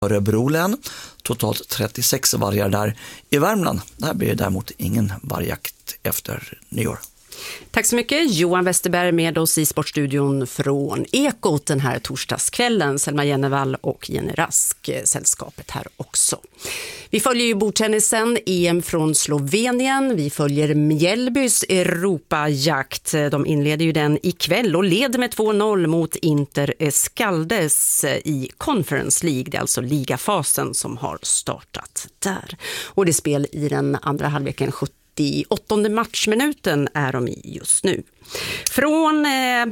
Örebro län, totalt 36 vargar där. I Värmland, där blir det däremot ingen vargjakt efter nyår. Tack så mycket, Johan Westerberg med oss i Sportstudion från Ekot den här torsdagskvällen. Selma Jennevall och Jenny Rask, sällskapet här också. Vi följer ju bordtennisen, EM från Slovenien. Vi följer Mjällbys Europajakt. De inleder ju den ikväll och leder med 2-0 mot Inter Escaldes i Conference League. Det är alltså ligafasen som har startat där. Och det är spel i den andra halvleken, 78:e matchminuten är de i just nu. Från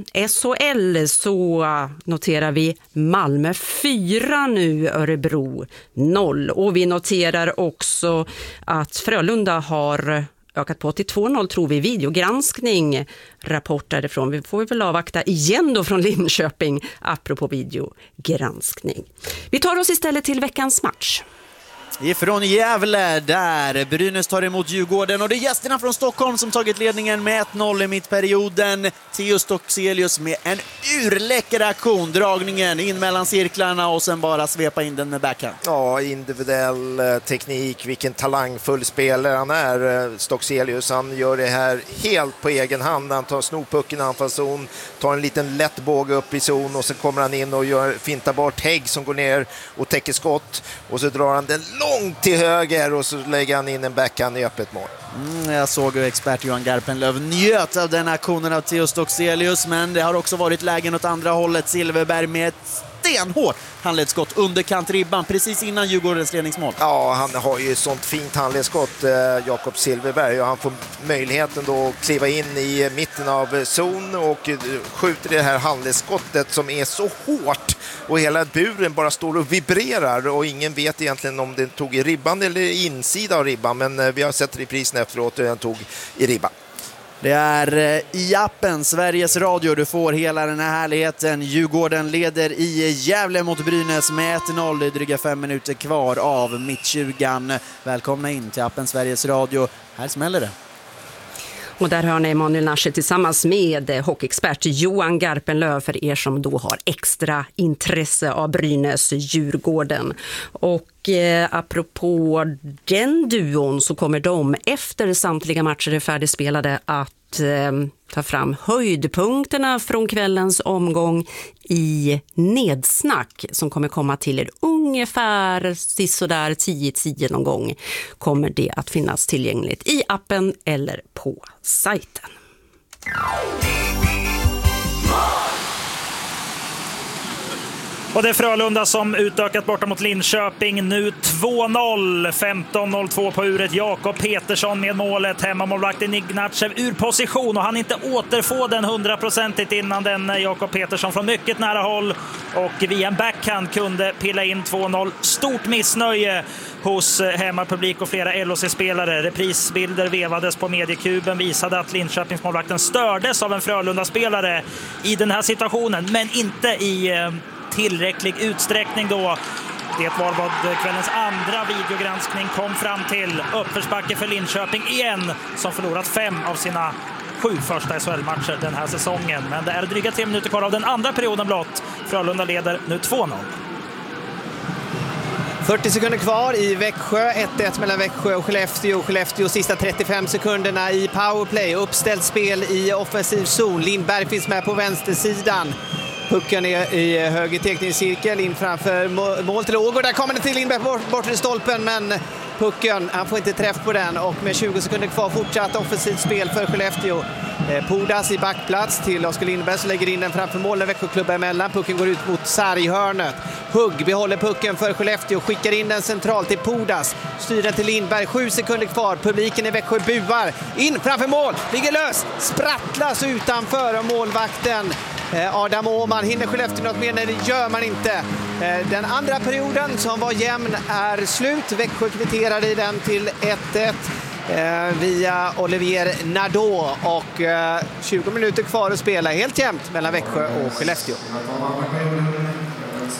SHL så noterar vi Malmö 4 nu, Örebro 0. Och vi noterar också att Frölunda har ökat på till 2-0 tror vi. Videogranskning, rapport därifrån. Vi får väl avvakta igen då från Linköping apropå videogranskning. Vi tar oss istället till veckans match. Ifrån Gävle där Brynäs tar emot Djurgården och det är gästerna från Stockholm som tagit ledningen med 1-0 i mittperioden. Theo Stockselius med en urläcker aktion, dragningen in mellan cirklarna och sen bara svepa in den med backhand. Ja, individuell teknik, vilken talangfull spelare han är, Stockselius. Han gör det här helt på egen hand. Han tar snopucken i anfallszon, tar en liten lätt båge upp i zon och sen kommer han in och fintar bort Hägg som går ner och täcker skott och så drar han den långt till höger och så lägger han in en backhand i öppet mål. Jag såg ju expert Johan Garpenlöv njöt av den aktionen av Theo Stockselius, men det har också varit lägen åt andra hållet. Silverberg med ett stenhårt handledsskott underkant ribban precis innan Djurgårdens ledningsmål. Ja, han har ju sånt fint handledsskott, Jakob Silverberg, och han får möjligheten då att kliva in i mitten av zon och skjuter det här handledsskottet som är så hårt och hela buren bara står och vibrerar och ingen vet egentligen om den tog i ribban eller insida av ribban, men vi har sett reprisen efteråt och den tog i ribban. Det är i appen Sveriges Radio du får hela den här härligheten. Djurgården leder i Gävle mot Brynäs med 1-0. Det är dryga 5 minuter kvar av mittjugan. Välkomna in till appen Sveriges Radio. Här smäller det. Och där hör ni Emanuel Nasche tillsammans med hockeyexpert Johan Garpenlöv för er som då har extra intresse av Brynäs Djurgården. Och apropå den duon så kommer de efter samtliga matcher är färdigspelade att ta fram höjdpunkterna från kvällens omgång i Nedsnack som kommer komma till er ungefär sisådär 10:10 någon gång. Kommer det att finnas tillgängligt i appen eller på sajten. Och det är Frölunda som utökat borta mot Linköping. Nu 2-0, 15:02 på uret. Jakob Petersson med målet. Hemmamålvakten Ignatjev ur position och han inte återfå den 100% innan den Jakob Petersson från mycket nära håll. Och via en backhand kunde pilla in 2-0. Stort missnöje hos hemmapublik och flera LHC-spelare. Reprisbilder vevades på mediekuben visade att Linköpingsmålvakten stördes av en Frölunda-spelare i den här situationen, men inte i tillräcklig utsträckning då. Det var vad kvällens andra videogranskning kom fram till. Uppförsbacke för Linköping igen, som förlorat 5 av sina 7 första SHL-matcher den här säsongen. Men det är dryga 3 minuter kvar av den andra perioden blott. Frölunda leder nu 2-0. 40 sekunder kvar i Växjö, 1-1 mellan Växjö och Skellefteå. Skellefteå sista 35 sekunderna i powerplay. Uppställt spel i offensiv zon. Lindberg finns med på vänstersidan. Pucken är i höger teckningscirkel in framför mål till Ågård. Där kommer den till Lindberg bort i stolpen, men pucken, han får inte träff på den. Och med 20 sekunder kvar fortsatt offensivt spel för Skellefteå. Pudas i backplats till Oskar Lindberg som lägger in den framför mål. Växjöklubba emellan. Pucken går ut mot sarghörnet. Hugg behåller pucken för Skellefteå. Skickar in den centralt till Pudas. Styr den till Lindberg. 7 sekunder kvar. Publiken i Växjö buar. In framför mål. Ligger lös. Sprattlas utanför målvakten. Adam Åhman hinner Skellefteå något mer? Nej, det gör man inte. Den andra perioden som var jämn är slut. Växjö kvitterade i den till 1-1 via Olivier Nadeau och 20 minuter kvar att spela helt jämnt mellan Växjö och Skellefteå.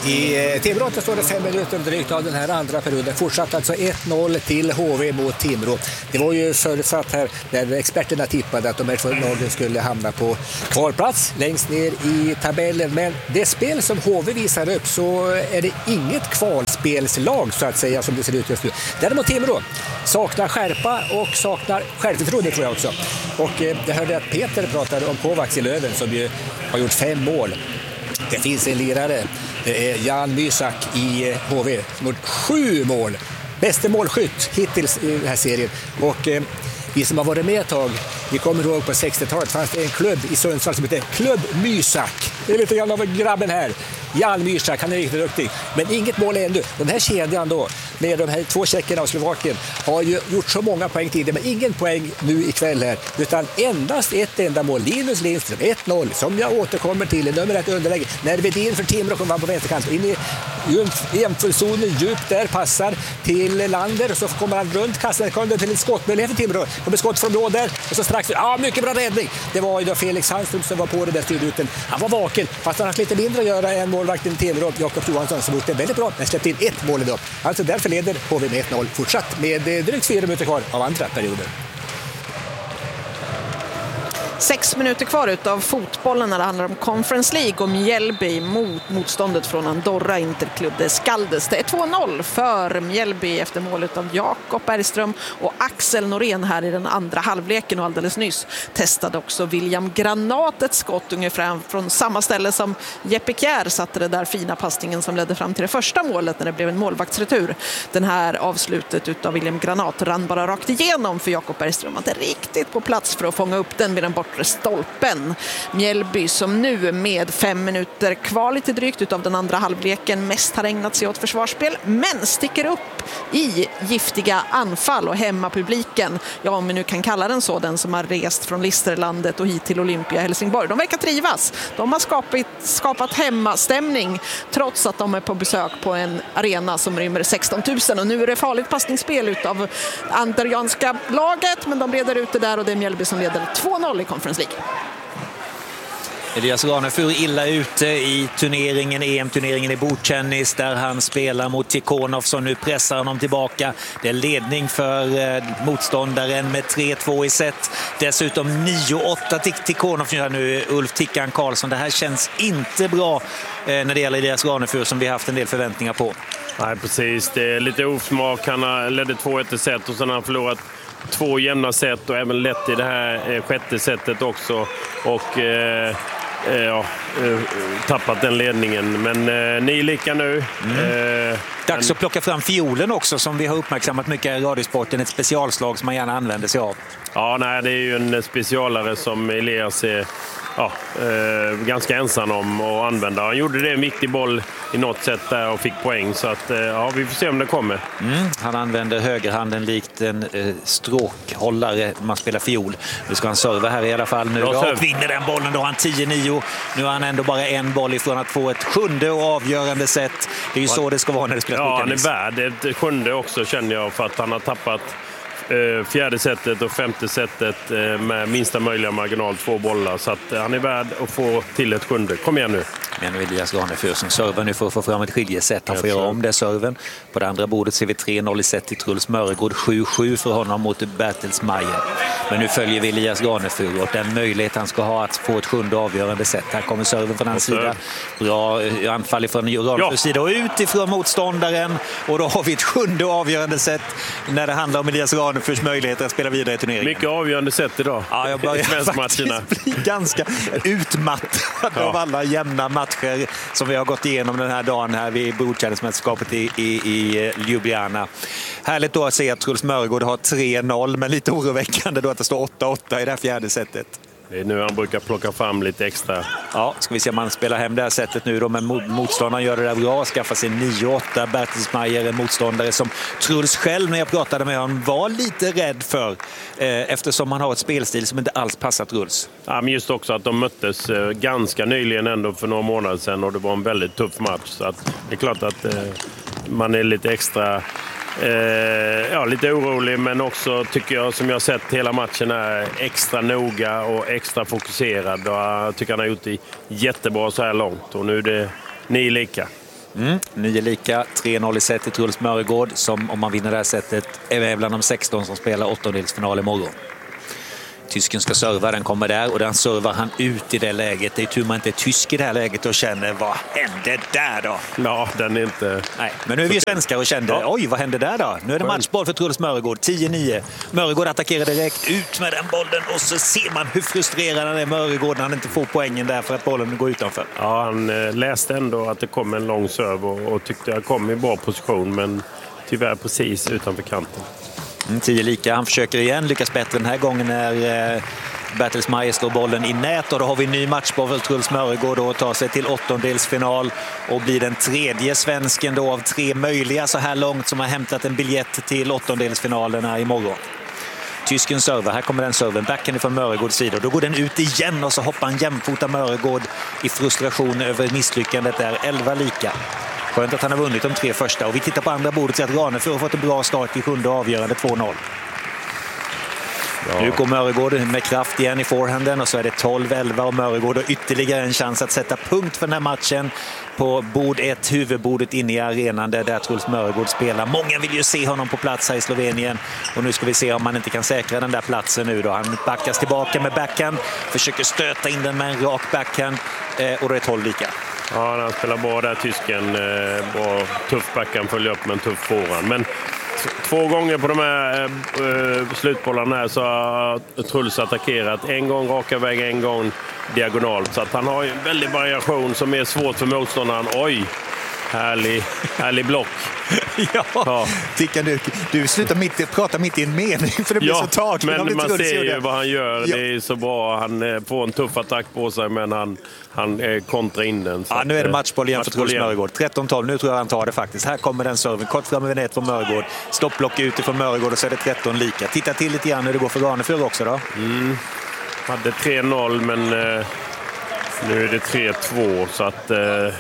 I Timrå står det 5 minuter drygt av den här andra perioden. Fortsatt alltså 1-0 till HV mot Timrå. Det var ju förutsatt här när experterna tippade att de här två lagen skulle hamna på kvalplats längst ner i tabellen. Men det spel som HV visar upp så är det inget kvalspelslag så att säga som det ser ut just nu. Däremot Timrå saknar skärpa och saknar självförtroende tror jag också. Och jag hörde att Peter pratade om Kovacs i Löven som ju har gjort 5 mål. Det finns en lirare, det är Jan Mysak i HV som har gjort 7 mål. Bästa målskytt hittills i den här serien. Och vi som har varit med ett tag, vi kommer ihåg på 60-talet fanns det en klubb i Sundsvall som heter Klubb Mysak. Det är lite grann av grabben här. Jan Mysak, han är riktigt duktig. Men inget mål ännu. Den här kedjan då, med de här 2 tjeckerna och Slovakien, har ju gjort så många poäng tidigare, men ingen poäng nu ikväll här. Utan endast ett enda mål. Linus Lindström, 1-0, som jag återkommer till i nummer 1 underläge. När Vedin för Timrå kommer på vänsterkant. In i jämförzonen djupt där, passar till Lander. Och så kommer han runt kassan, kommer till en skottmöjlighet för Timrå. Kommer skott från blå där. Och så strax, mycket bra räddning. Det var ju då Felix Sandström som var på det där styrruten. Han var vaken, fast han har lite mindre att göra än målvakten Timrå, Jakob Johansson, som gjort det väldigt bra. Han släppte in 1 mål idag. Alltså därför leder HV med 1-0 fortsatt med drygt 4 minuter kvar av andra perioden. 6 minuter kvar utav fotbollen när det handlar om Conference League och Mjällby mot motståndet från Andorra Interklubb Skaldes. Det är 2-0 för Mjällby efter målet av Jakob Bergström och Axel Norén här i den andra halvleken, och alldeles nyss testade också William Granat ett skott ungefär från samma ställe som Jeppe Kjär satte det där fina passningen som ledde fram till det första målet när det blev en målvaktsretur. Den här avslutet utav William Granat rann bara rakt igenom för Jakob Bergström, inte riktigt på plats för att fånga upp den med den bortre stolpen. Mjällby som nu med 5 minuter kvar lite drygt utav den andra halvleken mest har ägnat sig åt försvarsspel, men sticker upp i giftiga anfall och hemmapubliken, om vi nu kan kalla den så, den som har rest från Listerlandet och hit till Olympia Helsingborg. De verkar trivas. De har skapat hemmastämning trots att de är på besök på en arena som rymmer 16 000, och nu är det farligt passningsspel utav andrianska laget, men de breder ut det där och det är Mjällby som leder 2-0 i Conference League. Elias Ranefur illa ute i turneringen, EM-turneringen i bordtennis, där han spelar mot Tikhonov som nu pressar honom tillbaka. Det är ledning för motståndaren med 3-2 i set. Dessutom 9-8 till Tikhonov nu, Ulf Tickan Karlsson. Det här känns inte bra när det gäller Elias Ranefur som vi har haft en del förväntningar på. Nej, precis. Det är lite osmak. Han ledde 2-1 i set och sen har han förlorat 2 jämna set och även lätt i det här 6:e setet också. Och tappat den ledningen. Men ni är lika nu. Dags att plocka fram fiolen också, som vi har uppmärksammat mycket i radiosporten. Ett specialslag som man gärna använder sig av. Ja, nej, det är ju en specialare som Elias är ganska ensam om att använda. Han gjorde det en viktig boll i något sätt där och fick poäng. Så att, vi får se om det kommer. Han använder högerhanden likt en stråkhållare. Man spelar fiol. Nu ska han serva här i alla fall. Nu vinner den bollen. Då har han 10-9. Nu har han ändå bara en boll ifrån att få ett 7:e och avgörande set. Det är ju så det ska vara när det spelas bordtennis. Ja, han är värd ett 7:e också, känner jag, för att han har tappat 4:e setet och 5:e setet med minsta möjliga marginal 2 bollar. Så att han är värd att få till ett 7:e. Kom igen nu. Men nu är Elias Ranefur som servar nu för att få fram ett skiljeset. Han får göra om det serven. På det andra bordet ser vi 3-0 i set till Truls Mörgård. 7-7 för honom mot Bertelsmeier. Men nu följer vi Elias Ranefur och den möjlighet han ska ha att få ett 7:e avgörande set. Här kommer serven från hans sida. Bra anfall från Ranefurs sida och ut ifrån motståndaren. Och då har vi ett 7:e avgörande set när det handlar om Elias Ranefurs möjligheter att spela vidare i turneringen. Mycket avgörande set idag. Ja, jag börjar faktiskt bli ganska utmattad av alla jämna matcher som vi har gått igenom den här dagen här vid bordtennismästerskapet i Ljubljana. Härligt då att se att Truls Mörgård har 3-0, men lite oroväckande då att det står 8-8 i det här 4:e setet. Det är nu han brukar plocka fram lite extra. Ja, ska vi se om man spelar hem det här sättet nu då, men motståndaren gör det där bra, skaffar sig 9-8. Bertelsmeier, en motståndare som Truls själv, när jag pratade med honom, var lite rädd för eftersom han har ett spelstil som inte alls passar Truls. Ja, men just också att de möttes ganska nyligen ändå för några månader sedan och det var en väldigt tuff match. Så att det är klart att man är lite extra lite orolig, men också tycker jag, som jag sett hela matchen, är extra noga och extra fokuserad. Och jag tycker han har gjort det jättebra så här långt och nu är det ni lika. 9 lika, 3-0 i set i Truls Mörgård som om man vinner det här sättet är bland de 16 som spelar åttondelsfinal imorgon. Tysken ska serva, den kommer där och den servar han ut i det läget. Det är tur man inte är tysk i det här läget och känner, vad hände där då? Ja, den är inte... Nej, men nu är vi svenskar och kände, oj vad hände där då? Nu är det matchboll för Truls Mörgård, 10-9. Mörgård attackerar direkt ut med den bollen och så ser man hur frustrerad han är Mörgård när han inte får poängen där för att bollen går utanför. Ja, han läste ändå att det kom en lång serv och tyckte jag kom i bra position, men tyvärr precis utanför kanten. 10 lika, han försöker igen, lyckas bättre den här gången när Bertelsmeier slår bollen i nät och då har vi en ny matchboll för Truls Mörgård och tar sig till åttondelsfinal och blir den tredje svensken då av 3 möjliga så här långt som har hämtat en biljett till åttondelsfinalerna imorgon. Tysken server, här kommer den serven, backen från Mörgårds sida och då går den ut igen och så hoppar han jämfota Mörgård i frustration över misslyckandet där, 11 lika. Skönt att han har vunnit de 3 första och vi tittar på andra bordet så att Ranefur har fått en bra start i 7:e avgörande 2-0. Ja. Nu går Mörgård med kraft igen i forehanden och så är det 12-11 och Mörgård har ytterligare en chans att sätta punkt för den här matchen på bord 1, huvudbordet inne i arenan där Truls Mörgård spelar. Många vill ju se honom på plats här i Slovenien och nu ska vi se om man inte kan säkra den där platsen nu då. Han backas tillbaka med backhand, försöker stöta in den med en rak backhand och då är 12 lika. Ja, han spelar bra där, tysken. Bra, tuff backhand, följer upp med en tuff forehand. Men 2 gånger på de här slutbollarna här så har Truls attackerat. En gång raka väg, en gång diagonalt. Så att han har en väldig variation som är svårt för motståndaren. Oj, härlig block. Ja. Tickan, du slutar prata mitt i en mening för det blir så tag. Men man ser ju vad han gör. Ja. Det är så bra. Han får en tuff attack på sig men han kontrar in den. Ja, nu är det matchboll igen för Truls Mörgård. 13-12, nu tror jag han tar det faktiskt. Här kommer den serven, kort fram över nät från Mörgård. Stoppblock utifrån Mörgård och så är det 13 lika. Titta till lite grann hur det går för Ranefur också då. Hade 3-0 men nu är det 3-2 så att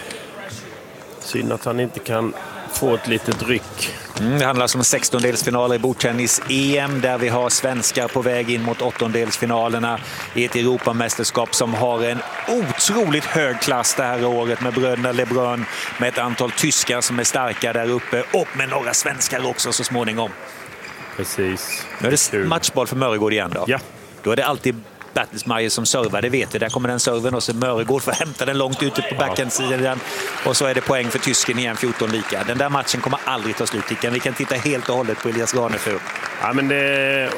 synd att han inte kan få ett litet ryck. Det handlar om 16-delsfinaler i bordtennis-EM där vi har svenskar på väg in mot 8-delsfinalerna i ett Europamästerskap som har en otroligt hög klass det här året med bröderna Lebrun, med ett antal tyskar som är starka där uppe och med några svenskar också så småningom. Precis. Nu är det matchboll för Mörgård igen då. Ja. Då är det alltid Bertelsmeier som servar, det vet vi. Där kommer den serven och så Mörgård får hämta den långt ute på backhandsidan och så är det poäng för tysken igen, 14 lika. Den där matchen kommer aldrig ta slut. Vi kan titta helt och hållet på Elias Ranefur. Ja, men det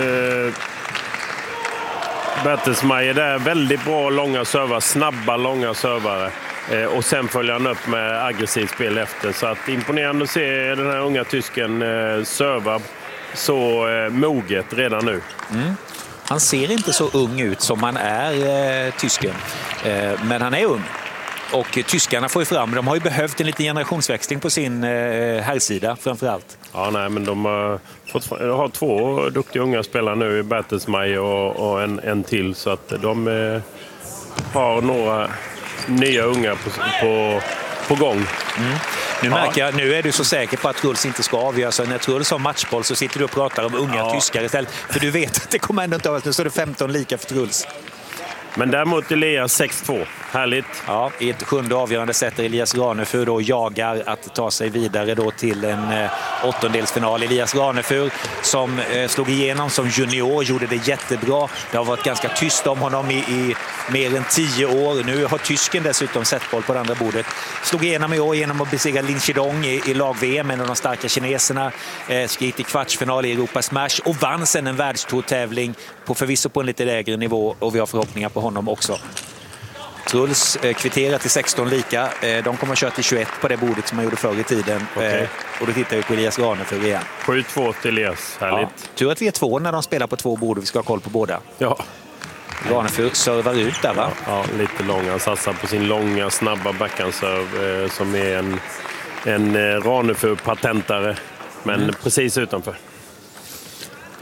Bertelsmeier där, väldigt bra långa servar, snabba långa servare. Och sen följer han upp med aggressivt spel efter. Så att imponerande att se den här unga tysken serva så moget redan nu. Han ser inte så ung ut som han är, tysken. Men han är ung. Och tyskarna får ju fram, de har ju behövt en liten generationsväxling på sin herrsida framförallt. Ja, nej, men de har 2 duktiga unga spelare nu, Bertelsmeier och en till. Så att de har några nya unga på gång. Nu märker jag, nu är du så säker på att Truls inte ska avgöra sig. När Truls har matchboll så sitter du och pratar om unga tyskar istället. För du vet att det kommer ändå inte av att nu står det 15 lika för Truls. Men däremot Elias 6-2. Härligt. Ja, i ett 7:e avgörande sätter Elias Ranefur då jagar att ta sig vidare då till en 8-delsfinal. Elias Ranefur som slog igenom som junior, gjorde det jättebra. Det har varit ganska tyst om honom i mer än 10 år. Nu har tysken dessutom sett boll på det andra bordet. Slog igenom i år genom att besegra Lin Chidong i lag-VM, en av de starka kineserna. Skrit i kvartsfinal i Europa Smash och vann sen en världstourtävling förvisso på en lite lägre nivå och vi har förhoppningar på honom också. Truls kvitterar till 16 lika. De kommer att köra till 21 på det bordet som man gjorde förr i tiden. Okay. Och då tittar vi på Elias Ranefur igen. 7-2 till Elias. Härligt. Ja. Tur att vi är 2 när de spelar på 2 bord och vi ska ha koll på båda. Ja. Ranefur servar ut där, va? Ja, lite lång. Han satsar på sin långa, snabba backhandserv som är en Ranefur-patentare. Men precis utanför.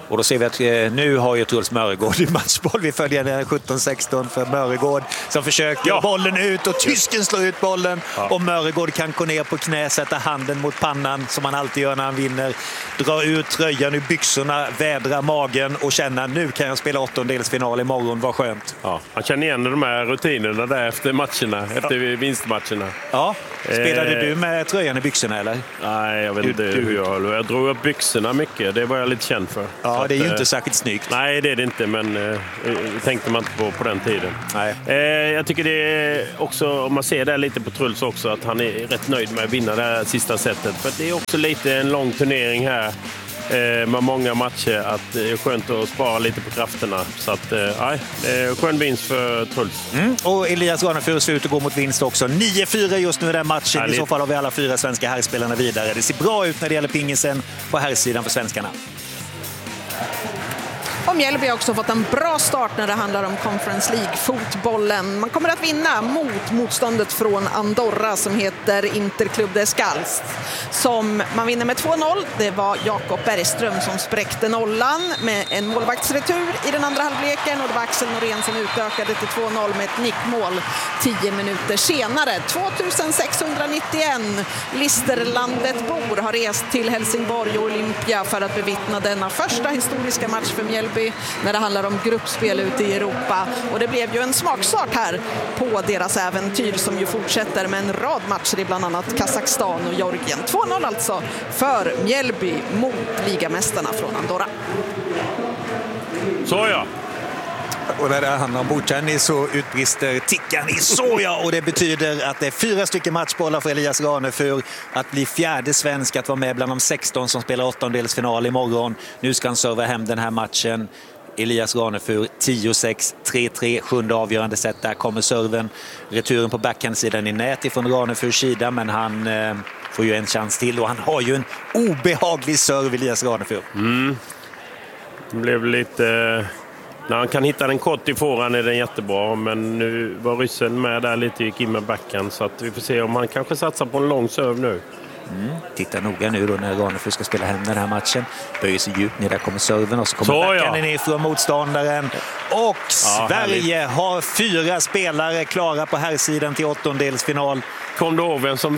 Och då ser vi att nu har ju Truls Mörregård i matchboll. Vi följer den 17-16 för Mörregård som försöker bollen ut och tysken slår ut bollen. Och Mörregård kan gå ner på knä, sätta handen mot pannan som han alltid gör när han vinner. Dra ut tröjan ur byxorna, vädra magen och känna nu kan jag spela åttondelsfinal imorgon, vad skönt. Ja, han känner igen de här rutinerna där efter matcherna, efter vinstmatcherna. Ja, spelade du med tröjan i byxorna eller? Nej, jag vet inte hur jag drog upp byxorna mycket, det var jag lite känd för. Ja, det är ju inte särskilt snyggt. Nej, det är det inte, men tänkte man inte på den tiden. Nej. Jag tycker det är också, om man ser det lite på Truls också, att han är rätt nöjd med att vinna det här sista sättet. För det är också lite en lång turnering här med många matcher, att det är skönt att spara lite på krafterna. Så att, skön vinst för Truls. Och Elias Garnefur ser ut att gå mot vinst också. 9-4 just nu i den matchen. Härligt. I så fall har vi alla 4 svenska herrspelarna vidare. Det ser bra ut när det gäller pingisen på herrsidan för svenskarna. Och Mjällby har också fått en bra start när det handlar om Conference League-fotbollen. Man kommer att vinna mot motståndet från Andorra som heter Interclub Descalz. Som man vinner med 2-0. Det var Jakob Bergström som spräckte nollan med en målvaktsretur i den andra halvleken. Och det var Axel Norén som utökade till 2-0 med ett nickmål 10 minuter senare. 2691 Listerlandet-bor har rest till Helsingborg och Olympia för att bevittna denna första historiska match för Mjällby när det handlar om gruppspel ute i Europa. Och det blev ju en smakstart här på deras äventyr som ju fortsätter med en rad matcher i bland annat Kazakstan och Georgien. 2-0 alltså för Mjällby mot ligamästarna från Andorra. Så ja. Och när det handlar om bordtennis så utbrister tickan i soja och det betyder att det är 4 stycken matchbollar för Elias Garnefur att bli 4:e svensk, att vara med bland de 16 som spelar åttondelsfinal imorgon. Nu ska han serva hem den här matchen. Elias Garnefur 10-6, 3-3, 7:e avgörande set. Där kommer serven. Returen på backhandsidan i nät ifrån Garnefurs sida, men han får ju en chans till och han har ju en obehaglig serv, Elias Garnefur. Det blev lite... När han kan hitta den kort i forehand är den jättebra, men nu var ryssen med där lite, gick in med backhand, så att vi får se om han kanske satsar på en lång serv nu. Titta noga nu då när Garnefur ska spela hem den här matchen. Böjer sig djupt ner, där kommer serven och så kommer backhanden ner från motståndaren. Och Sverige har 4 spelare klara på här sidan till åttondelsfinal. Kom du ihåg vem som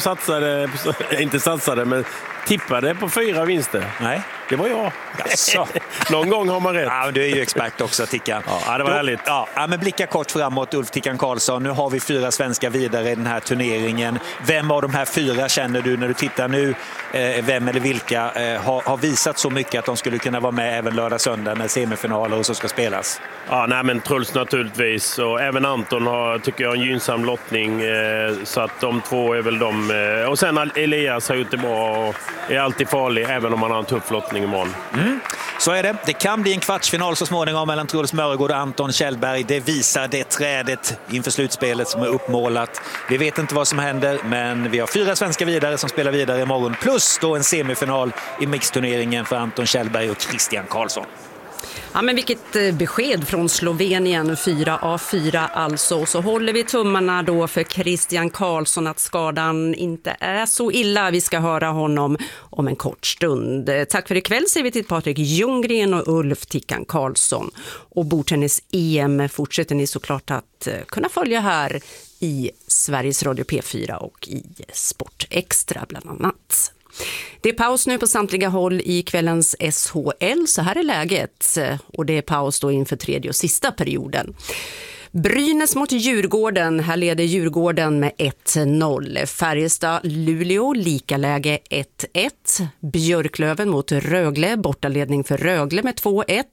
satsade, men tippade på 4 vinster? Nej. Det var jag. Jaså. Någon gång har man rätt. Ja, du är ju expert också, Tickan. Ja, det var härligt. Ja, men blicka kort framåt, Ulf Tickan Karlsson. Nu har vi 4 svenska vidare i den här turneringen. Vem av de här 4 känner du när du tittar nu? Vem eller vilka har visat så mycket att de skulle kunna vara med även lördag söndag när semifinaler och så ska spelas? Ja, nej, men Truls naturligtvis. Och även Anton har, tycker jag, en gynnsam lottning. Så att de 2 är väl de. Och sen Elias har gjort det bra och är alltid farlig även om han har en tuff lottning imorgon. Så är det. Det kan bli en kvartsfinal så småningom mellan Truls Mörregård och Anton Kjellberg. Det visar det trädet inför slutspelet som är uppmålat. Vi vet inte vad som händer, men vi har 4 svenska vidare som spelar vidare imorgon. Plus då en semifinal i mixturneringen för Anton Kjellberg och Christian Karlsson. Ja, men vilket besked från Slovenien, 4 av 4 alltså. Så håller vi tummarna då för Christian Karlsson att skadan inte är så illa. Vi ska höra honom om en kort stund. Tack för ikväll säger vi till Patrik Ljunggren och Ulf Tickan Karlsson. Och bordtennis-EM fortsätter ni såklart att kunna följa här i Sveriges Radio P4 och i Sport Extra bland annat. Det är paus nu på samtliga håll i kvällens SHL, så här är läget. Och det är paus då inför 3:e och sista perioden. Brynäs mot Djurgården, här leder Djurgården med 1-0. Färjestad-Luleå, lika läge 1-1. Björklöven mot Rögle, bortaledning för Rögle med 2-1.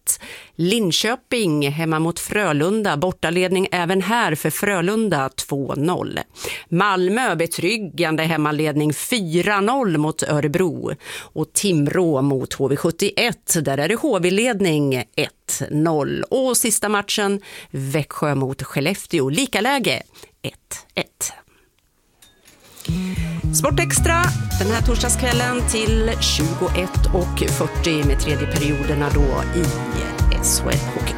Linköping hemma mot Frölunda, bortaledning även här för Frölunda 2-0. Malmö betryggande hemmaledning 4-0 mot Örebro. Och Timrå mot HV71, där är det HV-ledning 1-0. Och sista matchen, Växjö mot Skellefteå, lika läge 1-1. Sport Extra den här torsdagskvällen till 21:40 med tredje perioderna då i SHL Hockey.